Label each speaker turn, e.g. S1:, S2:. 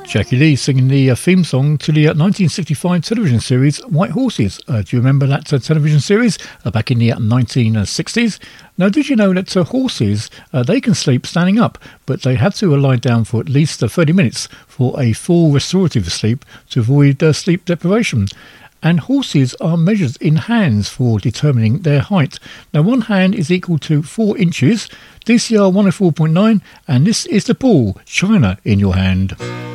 S1: Jackie Lee singing the theme song to the 1965 television series White Horses. Do you remember that television series back in the 1960s? Now, did you know that horses, they can sleep standing up, but they have to lie down for at least 30 minutes for a full restorative sleep to avoid sleep deprivation? And horses are measured in hands for determining their height. Now, one hand is equal to 4 inches, DCR 104.9, and this is the ball, China, in your hand.